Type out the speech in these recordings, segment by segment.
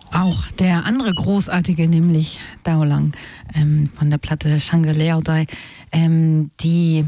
Auch der andere großartige, nämlich Dao Lang von der Platte Shangri-La, die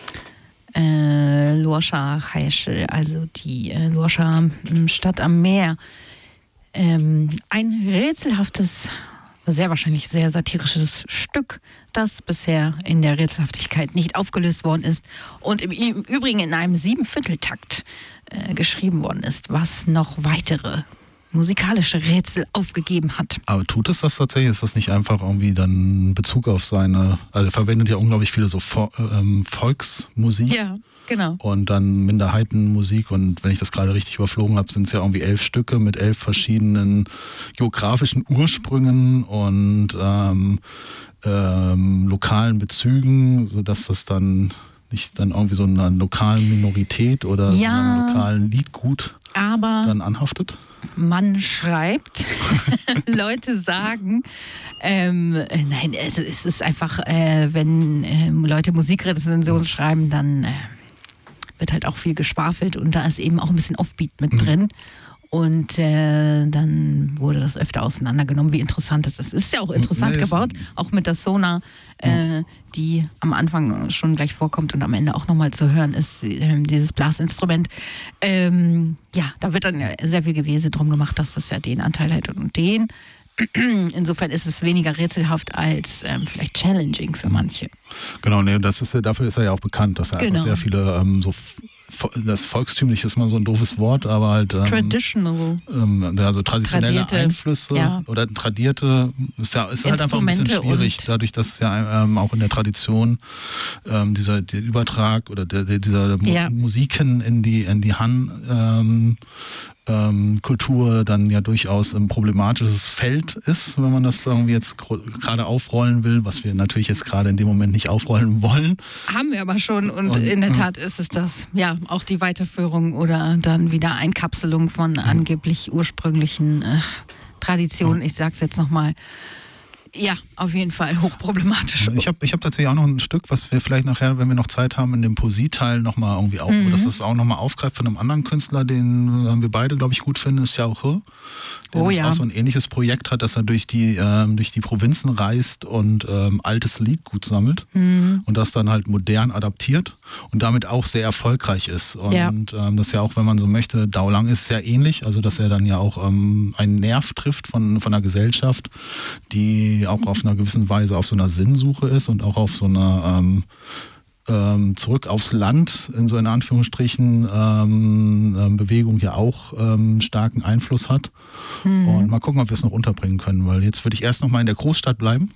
Luosha Haishi, also die Luosha Stadt am Meer. Ein rätselhaftes, sehr wahrscheinlich sehr satirisches Stück, das bisher in der Rätselhaftigkeit nicht aufgelöst worden ist und im Übrigen in einem 7/4-Takt geschrieben worden ist, was noch weitere musikalische Rätsel aufgegeben hat. Aber tut es das tatsächlich? Ist das nicht einfach irgendwie dann Bezug auf seine, also er verwendet ja unglaublich viele so Volksmusik. Ja, genau. Und dann Minderheitenmusik, und wenn ich das gerade richtig überflogen habe, sind es ja irgendwie 11 Stücke mit 11 verschiedenen geografischen Ursprüngen und lokalen Bezügen, sodass das dann nicht dann irgendwie so einer lokalen Minorität oder so einem lokalen Liedgut dann anhaftet? Man schreibt, Leute sagen, nein, es ist einfach, wenn Leute Musikrezensionen schreiben, dann wird halt auch viel geschwafelt und da ist eben auch ein bisschen Offbeat mit drin. Und dann wurde das öfter auseinandergenommen, wie interessant es ist. Es ist ja auch interessant gebaut, auch mit der Sonar, die am Anfang schon gleich vorkommt und am Ende auch nochmal zu hören ist, dieses Blasinstrument. Da wird dann sehr viel Gewese drum gemacht, dass das ja den Anteil hat und den. Insofern ist es weniger rätselhaft als vielleicht challenging für manche. Genau, dafür ist er ja auch bekannt, dass er einfach sehr viele das volkstümlich ist mal so ein doofes Wort, aber halt traditional. Also traditionelle Einflüsse oder tradierte, ist halt einfach ein bisschen schwierig, dadurch, dass ja auch in der Tradition der Übertrag oder dieser Musiken in die Han Kultur dann ja durchaus ein problematisches Feld ist, wenn man das irgendwie jetzt gerade aufrollen will, was wir natürlich jetzt gerade in dem Moment nicht aufrollen wollen. Haben wir aber schon und in der Tat ist es das. Ja, auch die Weiterführung oder dann wieder Einkapselung von angeblich ursprünglichen Traditionen. Ich sag's jetzt nochmal. Ja, auf jeden Fall hochproblematisch. Ich hab tatsächlich auch noch ein Stück, was wir vielleicht nachher, wenn wir noch Zeit haben, in dem Poesie-Teil nochmal irgendwie auch, dass das auch nochmal aufgreift von einem anderen Künstler, den wir beide, glaube ich, gut finden, ist Xiao He. Der auch so ein ähnliches Projekt hat, dass er durch die Provinzen reist und altes Liedgut sammelt und das dann halt modern adaptiert und damit auch sehr erfolgreich ist. Und das ja auch, wenn man so möchte, Dao Lang ist sehr ähnlich, also dass er dann ja auch einen Nerv trifft von einer Gesellschaft, die auch auf einer gewissen Weise auf so einer Sinnsuche ist und auch auf so einer zurück aufs Land in so in Anführungsstrichen Bewegung ja auch starken Einfluss hat. Und mal gucken, ob wir es noch unterbringen können, weil jetzt würde ich erst noch mal in der Großstadt bleiben.